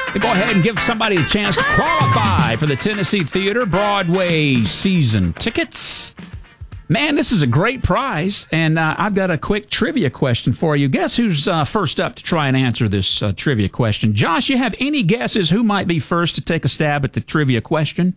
Go ahead and give somebody a chance to qualify for the Tennessee Theater Broadway season tickets. Man, this is a great prize, and I've got a quick trivia question for you. Guess who's first up to try and answer this trivia question? Josh, you have any guesses who might be first to take a stab at the trivia question?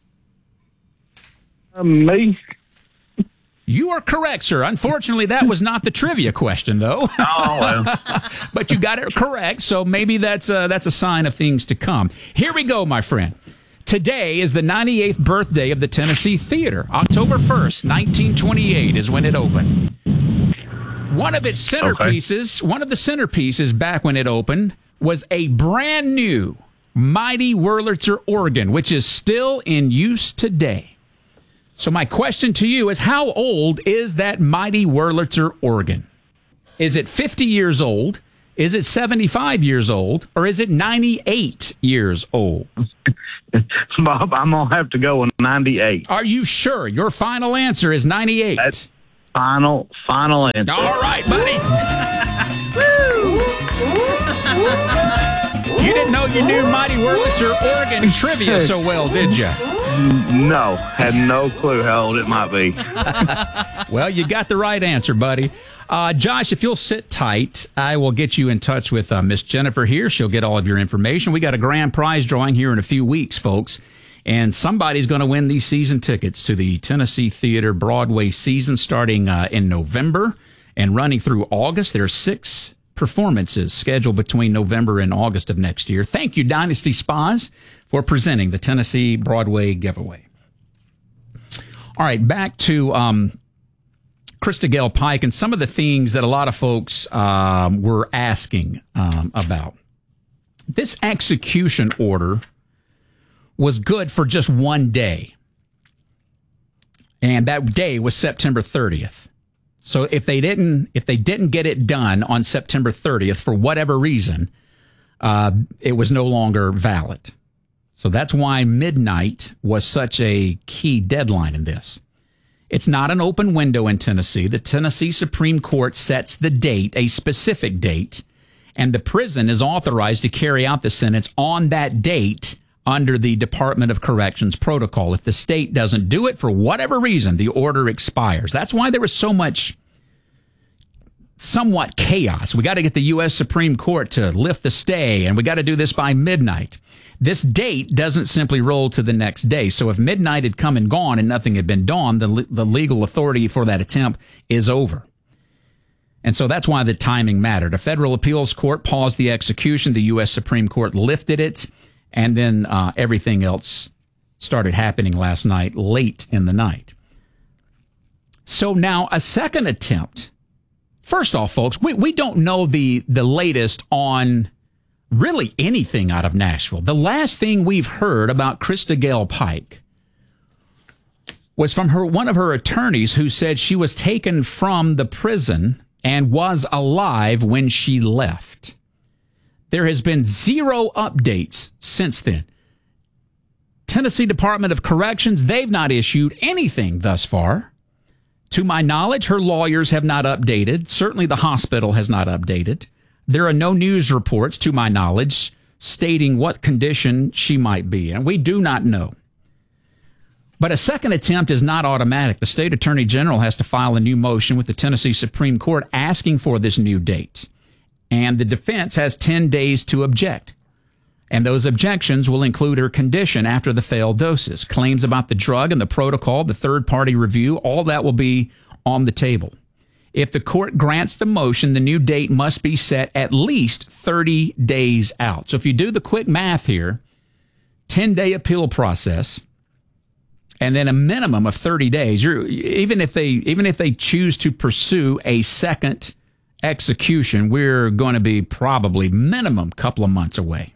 Me. You are correct, sir. Unfortunately, that was not the trivia question, though. Oh, well. But you got it correct, so maybe that's a sign of things to come. Here we go, my friend. Today is the 98th birthday of the Tennessee Theater. October 1st, 1928 is when it opened. One of the centerpieces back when it opened was a brand new Mighty Wurlitzer organ, which is still in use today. So my question to you is, how old is that Mighty Wurlitzer organ? Is it 50 years old? Is it 75 years old? Or is it 98 years old? Bob, I'm going to have to go with 98. Are you sure? Your final answer is 98. That's final answer. All right, buddy. You didn't know you knew Mighty Wurlitzer organ trivia so well, did you? No, had no clue how old it might be. Well, you got the right answer, buddy. Josh, if you'll sit tight, I will get you in touch with Miss Jennifer here. She'll get all of your information. We got a grand prize drawing here in a few weeks, folks. And somebody's going to win these season tickets to the Tennessee Theater Broadway season starting in November and running through August. There are 6 performances scheduled between November and August of next year. Thank you, Dynasty Spas, for presenting the Tennessee Broadway giveaway. All right, back to Krista Gale Pike and some of the things that a lot of folks were asking about. This execution order was good for just one day, and that day was September 30th. So if they didn't get it done on September 30th for whatever reason, it was no longer valid. So that's why midnight was such a key deadline in this. It's not an open window in Tennessee. The Tennessee Supreme Court sets the date, a specific date, and the prison is authorized to carry out the sentence on that date under the Department of Corrections protocol. If the state doesn't do it for whatever reason, the order expires. That's why there was so much somewhat chaos. We got to get the U.S. Supreme Court to lift the stay, and we got to do this by midnight. This date doesn't simply roll to the next day. So if midnight had come and gone and nothing had been done, the legal authority for that attempt is over. And so that's why the timing mattered. A federal appeals court paused the execution. The U.S. Supreme Court lifted it, and then everything else started happening last night, late in the night. So now a second attempt. First off, folks, we don't know the latest on really anything out of Nashville. The last thing we've heard about Krista Gale Pike was from one of her attorneys who said she was taken from the prison and was alive when she left. There has been 0 updates since then. Tennessee Department of Corrections, they've not issued anything thus far. To my knowledge, her lawyers have not updated. Certainly the hospital has not updated. There are no news reports, to my knowledge, stating what condition she might be, and we do not know. But a second attempt is not automatic. The state attorney general has to file a new motion with the Tennessee Supreme Court asking for this new date. And the defense has 10 days to object. And those objections will include her condition after the failed doses, claims about the drug and the protocol, the third-party review, all that will be on the table. If the court grants the motion, the new date must be set at least 30 days out. So if you do the quick math here, 10-day appeal process, and then a minimum of 30 days, even if they choose to pursue a second execution, we're going to be probably minimum couple of months away.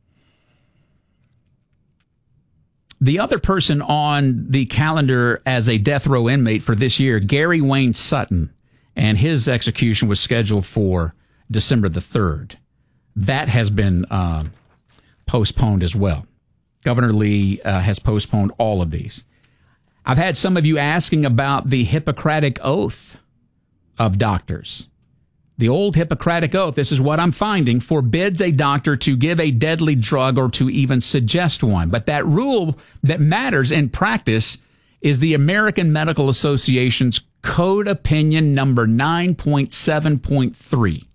The other person on the calendar as a death row inmate for this year, Gary Wayne Sutton, and his execution was scheduled for December the 3rd. That has been postponed as well. Governor Lee has postponed all of these. I've had some of you asking about the Hippocratic Oath of doctors. The old Hippocratic Oath, this is what I'm finding, forbids a doctor to give a deadly drug or to even suggest one. But that rule that matters in practice is the American Medical Association's Code Opinion number 9.7.3,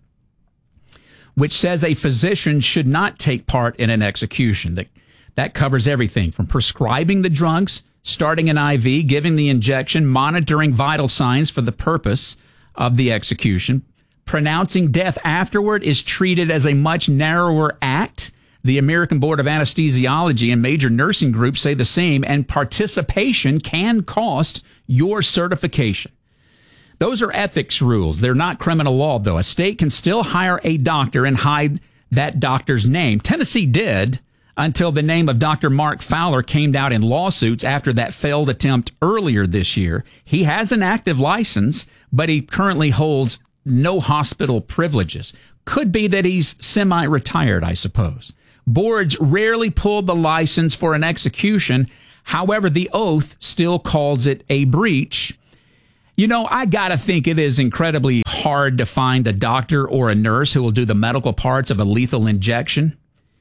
which says a physician should not take part in an execution. That covers everything from prescribing the drugs, starting an IV, giving the injection, monitoring vital signs for the purpose of the execution. Pronouncing death afterward is treated as a much narrower act. The American Board of Anesthesiology and major nursing groups say the same, and participation can cost your certification. Those are ethics rules. They're not criminal law, though. A state can still hire a doctor and hide that doctor's name. Tennessee did until the name of Dr. Mark Fowler came out in lawsuits after that failed attempt earlier this year. He has an active license, but he currently holds no hospital privileges. Could be that he's semi-retired, I suppose. Boards rarely pull the license for an execution. However, the oath still calls it a breach. You know, I got to think it is incredibly hard to find a doctor or a nurse who will do the medical parts of a lethal injection.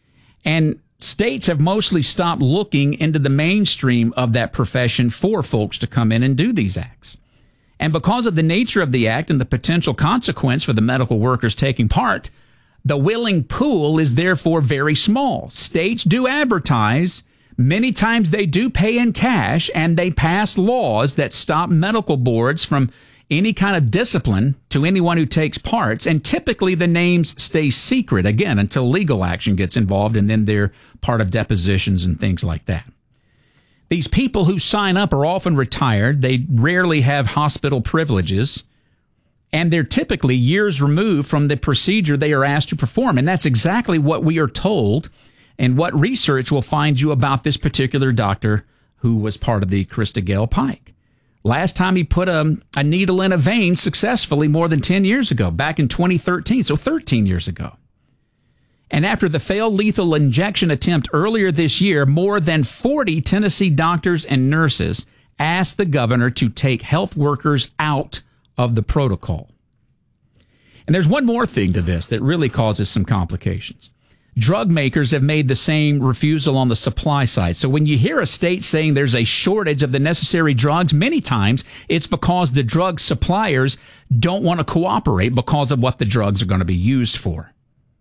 And states have mostly stopped looking into the mainstream of that profession for folks to come in and do these acts. And because of the nature of the act and the potential consequence for the medical workers taking part, the willing pool is therefore very small. States do advertise. Many times they do pay in cash, and they pass laws that stop medical boards from any kind of discipline to anyone who takes parts. And typically the names stay secret, again, until legal action gets involved, and then they're part of depositions and things like that. These people who sign up are often retired. They rarely have hospital privileges, and they're typically years removed from the procedure they are asked to perform. And that's exactly what we are told and what research will find you about this particular doctor who was part of the Krista Gale Pike. Last time he put a needle in a vein successfully more than 10 years ago, back in 2013, so 13 years ago. And after the failed lethal injection attempt earlier this year, more than 40 Tennessee doctors and nurses asked the governor to take health workers out of the protocol. And there's one more thing to this that really causes some complications. Drug makers have made the same refusal on the supply side. So when you hear a state saying there's a shortage of the necessary drugs, many times it's because the drug suppliers don't want to cooperate because of what the drugs are going to be used for.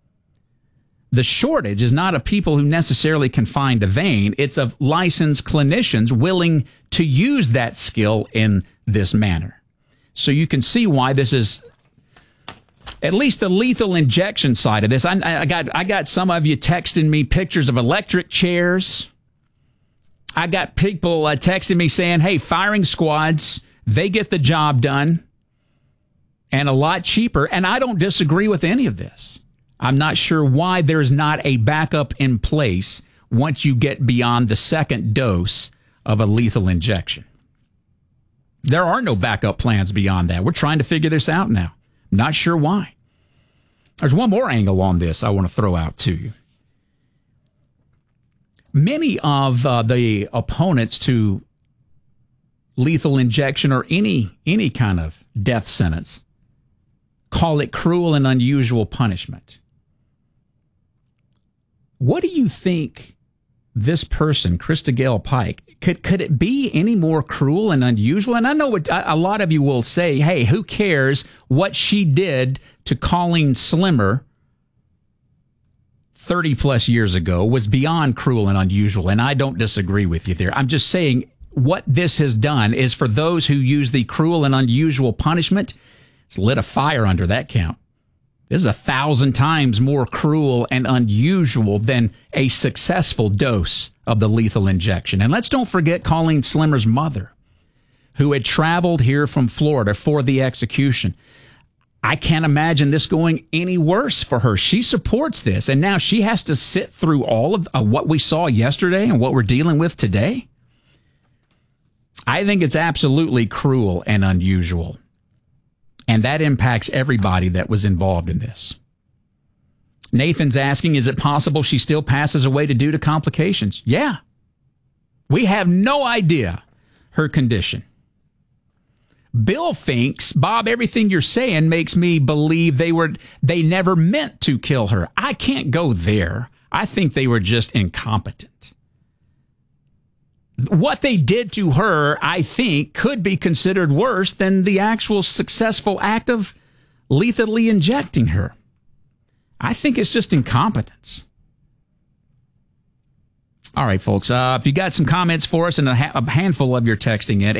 The shortage is not of people who necessarily can find a vein. It's of licensed clinicians willing to use that skill in this manner. So you can see why this is at least the lethal injection side of this. I got some of you texting me pictures of electric chairs. I got people texting me saying, hey, firing squads, they get the job done and a lot cheaper. And I don't disagree with any of this. I'm not sure why there's not a backup in place once you get beyond the second dose of a lethal injection. There are no backup plans beyond that. We're trying to figure this out now. Not sure why. There's one more angle on this I want to throw out to you. Many of the opponents to lethal injection or any kind of death sentence call it cruel and unusual punishment. What do you think this person, Krista Gale Pike, could it be any more cruel and unusual? And I know a lot of you will say, hey, who cares what she did to Colleen Slimmer 30 plus years ago was beyond cruel and unusual. And I don't disagree with you there. I'm just saying what this has done is for those who use the cruel and unusual punishment, it's lit a fire under that count. This is 1,000 times more cruel and unusual than a successful dose of the lethal injection. And let's don't forget Colleen Slimmer's mother, who had traveled here from Florida for the execution. I can't imagine this going any worse for her. She supports this, and now she has to sit through all of what we saw yesterday and what we're dealing with today. I think it's absolutely cruel and unusual. And that impacts everybody that was involved in this. Nathan's asking, is it possible she still passes away due to complications? Yeah. We have no idea her condition. Bill thinks, Bob, everything you're saying makes me believe they never meant to kill her. I can't go there. I think they were just incompetent. What they did to her, I think, could be considered worse than the actual successful act of lethally injecting her. I think it's just incompetence. All right, folks, if you got some comments for us and a handful of your texting in,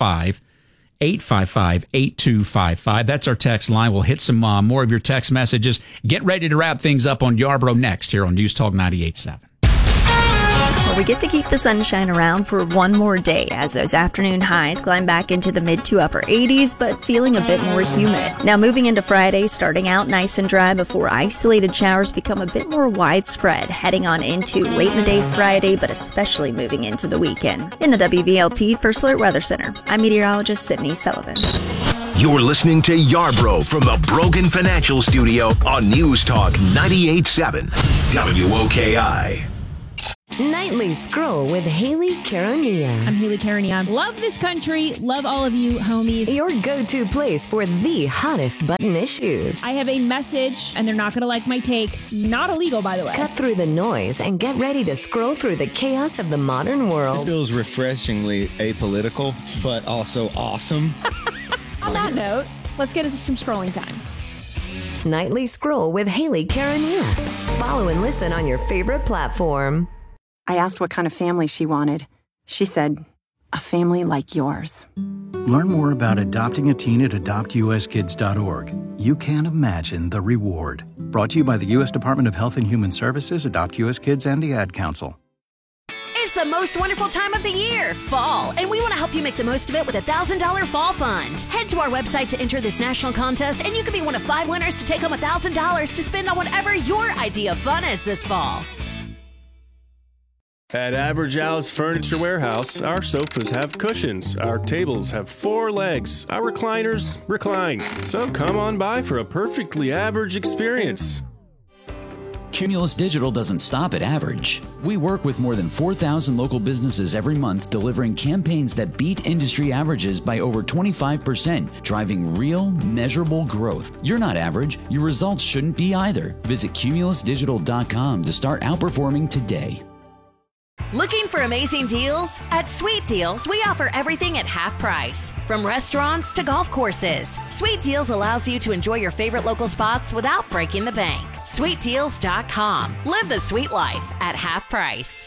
865-855-8255. That's our text line. We'll hit some more of your text messages. Get ready to wrap things up on Yarborough next here on News Talk 98.7. Well, we get to keep the sunshine around for one more day as those afternoon highs climb back into the mid to upper 80s, but feeling a bit more humid. Now moving into Friday, starting out nice and dry before isolated showers become a bit more widespread, heading on into late in the day Friday, but especially moving into the weekend. In the WVLT First Alert Weather Center, I'm meteorologist Sydney Sullivan. You're listening to Yarborough from the Brogan Financial Studio on News Talk 98.7 WOKI. Nightly Scroll with Haley Caronia. I'm Haley Caronia. Love this country. Love all of you, homies. Your go-to place for the hottest button issues. I have a message, and they're not going to like my take. Not illegal, by the way. Cut through the noise and get ready to scroll through the chaos of the modern world. This feels refreshingly apolitical, but also awesome. On that note, let's get into some scrolling time. Nightly Scroll with Haley Caronia. Follow and listen on your favorite platform. I asked what kind of family she wanted. She said, a family like yours. Learn more about adopting a teen at adoptuskids.org. You can't imagine the reward. Brought to you by the U.S. Department of Health and Human Services, Adopt U.S. Kids, and the Ad Council. It's the most wonderful time of the year, fall, and we want to help you make the most of it with a $1,000 fall fund. Head to our website to enter this national contest, and you could be one of 5 winners to take home $1,000 to spend on whatever your idea of fun is this fall. At Average Al's Furniture Warehouse, our sofas have cushions, our tables have 4 legs, our recliners recline. So come on by for a perfectly average experience. Cumulus Digital doesn't stop at average. We work with more than 4,000 local businesses every month, delivering campaigns that beat industry averages by over 25%, driving real, measurable growth. You're not average. Your results shouldn't be either. Visit cumulusdigital.com to start outperforming today. Looking for amazing deals? At Sweet Deals, we offer everything at half price. From restaurants to golf courses, Sweet Deals allows you to enjoy your favorite local spots without breaking the bank. SweetDeals.com. Live the sweet life at half price.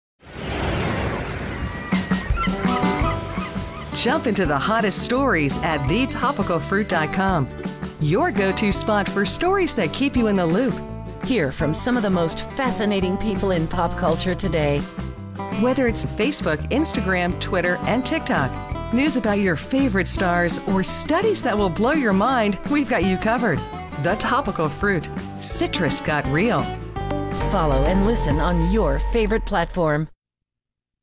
Jump into the hottest stories at thetopicalfruit.com. Your go-to spot for stories that keep you in the loop. Hear from some of the most fascinating people in pop culture today. Whether it's Facebook, Instagram, Twitter, and TikTok, news about your favorite stars, or studies that will blow your mind, we've got you covered. The Topical Fruit. Citrus got real. Follow and listen on your favorite platform.